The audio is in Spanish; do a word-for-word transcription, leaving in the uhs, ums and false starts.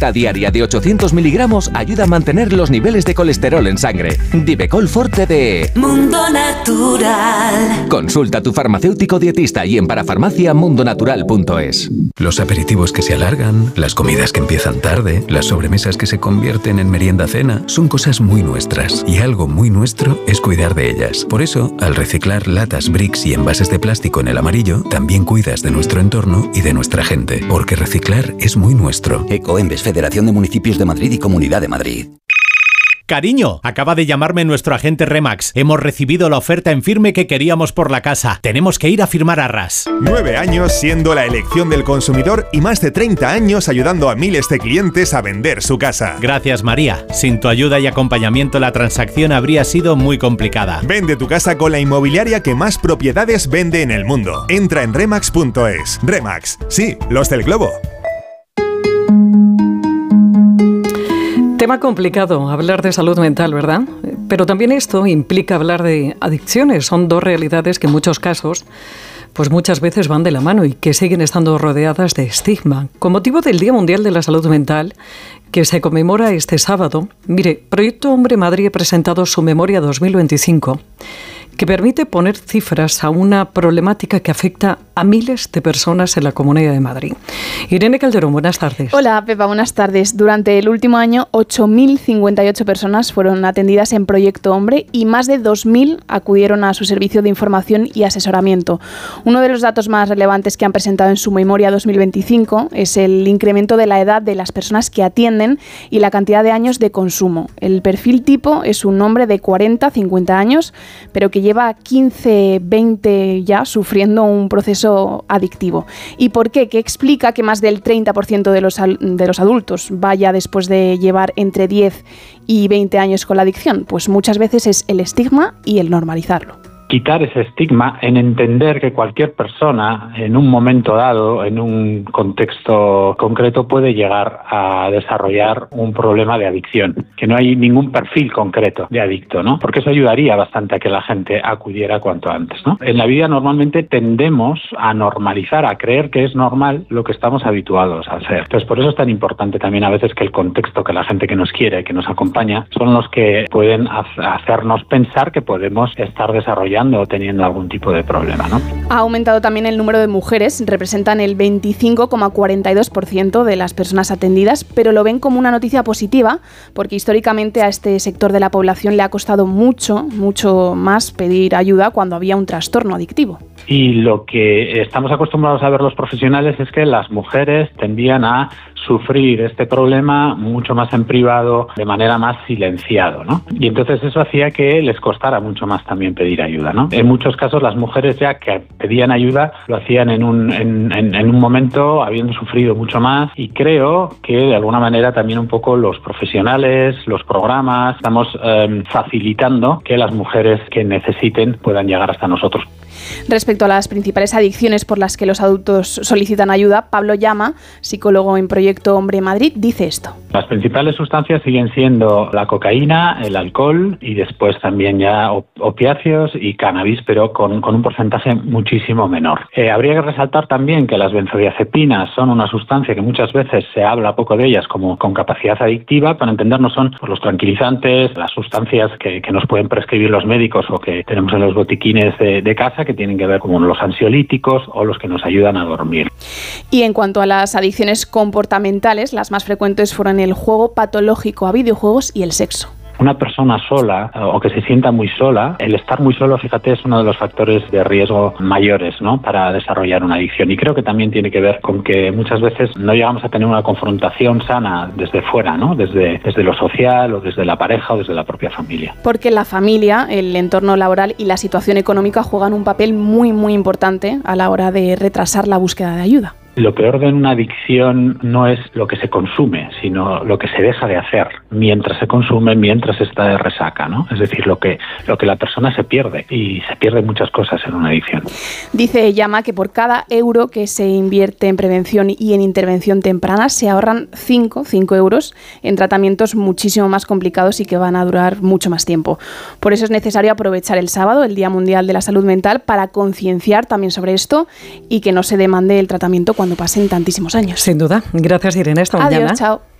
ingesta diaria de ochocientos miligramos ayuda a mantener los niveles de colesterol en sangre. Divecol Forte de Mundo Natural. Consulta a tu farmacéutico dietista y en parafarmacia mundo natural punto es. Los aperitivos que se alargan, las comidas que empiezan tarde, las sobremesas que se convierten en merienda-cena, son cosas muy nuestras. Y algo muy nuestro es cuidar de ellas. Por eso, al reciclar latas, bricks y envases de plástico en el amarillo, también cuidas de nuestro entorno y de nuestra gente. Porque reciclar es muy nuestro. Ecoembes, Federación de Municipios de Madrid y Comunidad de Madrid. Cariño, acaba de llamarme nuestro agente Remax. Hemos recibido la oferta en firme que queríamos por la casa. Tenemos que ir a firmar arras. Nueve años siendo la elección del consumidor y más de treinta años ayudando a miles de clientes a vender su casa. Gracias, María. Sin tu ayuda y acompañamiento la transacción habría sido muy complicada. Vende tu casa con la inmobiliaria que más propiedades vende en el mundo. Entra en remax punto es. Remax, sí, los del globo. Tema complicado, hablar de salud mental, ¿verdad? Pero también esto implica hablar de adicciones. Son dos realidades que en muchos casos, pues muchas veces van de la mano y que siguen estando rodeadas de estigma. Con motivo del Día Mundial de la Salud Mental, que se conmemora este sábado, mire, Proyecto Hombre Madrid ha presentado su Memoria dos mil veinticinco, que permite poner cifras a una problemática que afecta a miles de personas en la Comunidad de Madrid. Irene Calderón, buenas tardes. Hola, Pepa, buenas tardes. Durante el último año, ocho mil cincuenta y ocho personas fueron atendidas en Proyecto Hombre y más de dos mil acudieron a su servicio de información y asesoramiento. Uno de los datos más relevantes que han presentado en su Memoria dos mil veinticinco es el incremento de la edad de las personas que atienden y la cantidad de años de consumo. El perfil tipo es un hombre de cuarenta a cincuenta años, pero que lleva quince, veinte ya sufriendo un proceso adictivo. ¿Y por qué? ¿Qué explica que más del treinta por ciento de los, de los adultos vaya después de llevar entre diez y veinte años con la adicción? Pues muchas veces es el estigma y el normalizarlo. Quitar ese estigma en entender que cualquier persona en un momento dado, en un contexto concreto, puede llegar a desarrollar un problema de adicción, que no hay ningún perfil concreto de adicto, ¿no? Porque eso ayudaría bastante a que la gente acudiera cuanto antes, ¿no? En la vida normalmente tendemos a normalizar, a creer que es normal lo que estamos habituados a hacer. Entonces, por eso es tan importante también a veces que el contexto, que la gente que nos quiere, que nos acompaña, son los que pueden hacernos pensar que podemos estar desarrollando o teniendo algún tipo de problema, ¿no? Ha aumentado también el número de mujeres, representan el veinticinco coma cuarenta y dos por ciento de las personas atendidas, pero lo ven como una noticia positiva, porque históricamente a este sector de la población le ha costado mucho, mucho más pedir ayuda cuando había un trastorno adictivo. Y lo que estamos acostumbrados a ver los profesionales es que las mujeres tendían a sufrir este problema mucho más en privado, de manera más silenciado, ¿no? Y entonces eso hacía que les costara mucho más también pedir ayuda, ¿no? En muchos casos las mujeres ya que pedían ayuda lo hacían en un, en, en, en un momento habiendo sufrido mucho más, y creo que de alguna manera también un poco los profesionales, los programas, estamos eh, facilitando que las mujeres que necesiten puedan llegar hasta nosotros. Respecto a las principales adicciones por las que los adultos solicitan ayuda, Pablo Llama, psicólogo en Proyecto Hombre Madrid, dice esto. Las principales sustancias siguen siendo la cocaína, el alcohol y después también ya opiáceos y cannabis, pero con, con un porcentaje muchísimo menor. Eh, habría que resaltar también que las benzodiazepinas son una sustancia que muchas veces se habla poco de ellas como con capacidad adictiva. Para entendernos, son pues, los tranquilizantes, las sustancias que, que nos pueden prescribir los médicos o que tenemos en los botiquines de, de casa, que tienen que ver con los ansiolíticos o los que nos ayudan a dormir. Y en cuanto a las adicciones comportamentales, las más frecuentes fueron el juego patológico a videojuegos y el sexo. Una persona sola o que se sienta muy sola, el estar muy solo, fíjate, es uno de los factores de riesgo mayores, ¿no?, para desarrollar una adicción. Y creo que también tiene que ver con que muchas veces no llegamos a tener una confrontación sana desde fuera, ¿no?, desde, desde lo social o desde la pareja o desde la propia familia. Porque la familia, el entorno laboral y la situación económica juegan un papel muy, muy importante a la hora de retrasar la búsqueda de ayuda. Lo peor de una adicción no es lo que se consume, sino lo que se deja de hacer mientras se consume, mientras está de resaca, ¿no? Es decir, lo que, lo que la persona se pierde, y se pierden muchas cosas en una adicción. Dice Llama que por cada euro que se invierte en prevención y en intervención temprana se ahorran cinco euros en tratamientos muchísimo más complicados y que van a durar mucho más tiempo. Por eso es necesario aprovechar el sábado, el Día Mundial de la Salud Mental, para concienciar también sobre esto y que no se demande el tratamiento cuando pasen tantísimos años. Sin duda. Gracias, Irene. Hasta mañana. Adiós, chao.